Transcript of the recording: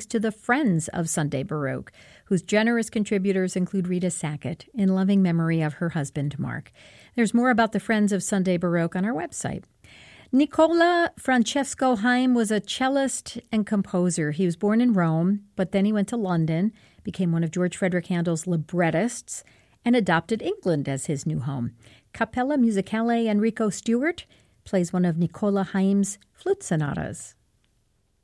to the Friends of Sunday Baroque, whose generous contributors include Rita Sackett, in loving memory of her husband, Mark. There's more about the Friends of Sunday Baroque on our website. Nicola Francesco Haim was a cellist and composer. He was born in Rome, but then he went to London, became one of George Frederick Handel's librettists, and adopted England as his new home. Capella Musicale Enrico Stewart plays one of Nicola Haim's flute sonatas.